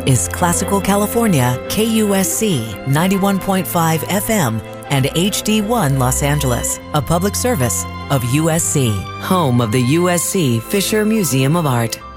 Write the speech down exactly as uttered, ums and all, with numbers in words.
is Classical California, K U S C ninety-one point five F M and H D one Los Angeles, a public service of U S C, home of the U S C Fisher Museum of Art.